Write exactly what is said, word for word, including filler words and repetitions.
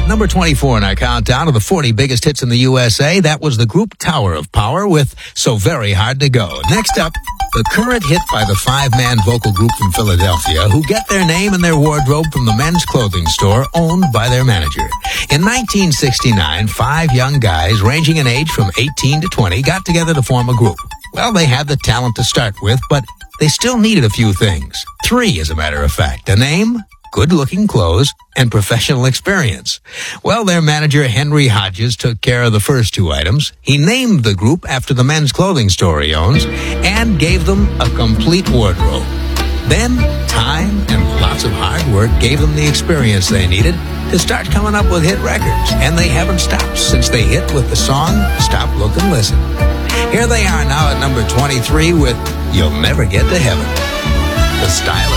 Number twenty-four in our countdown of the forty biggest hits in the U S A. That was the group Tower of Power with So Very Hard to Go. Next up, the current hit by the five-man vocal group from Philadelphia who get their name and their wardrobe from the men's clothing store owned by their manager. In nineteen sixty-nine, five young guys ranging in age from eighteen to twenty got together to form a group. Well, they had the talent to start with, but they still needed a few things. Three, as a matter of fact. A name, good-looking clothes, and professional experience. Well, their manager, Henry Hodges, took care of the first two items. He named the group after the men's clothing store he owns and gave them a complete wardrobe. Then, time and lots of hard work gave them the experience they needed to start coming up with hit records. And they haven't stopped since they hit with the song Stop, Look, and Listen. Here they are now at number twenty-three with You'll Never Get to Heaven. The Style